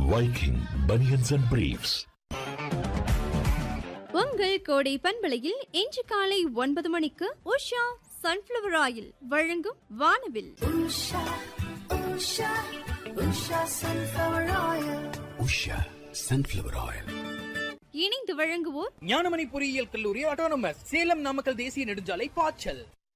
Viking Bunions and Briefs. உங்கள் கோடை பண்பலையில் இன்று காலை 9 மணிக்கு உஷா சன்ஃப்ளவர் ஆயில் வழங்கும் வானவில். உஷா சன்ஃப்ளவர் ஆயில் இணைந்து வழங்குவோர் ஞானமணி பொறியியல் கல்லூரி ஆட்டோனமஸ், சேலம் நாமக்கல் தேசிய நெடுஞ்சாலை பாய்ச்சல்.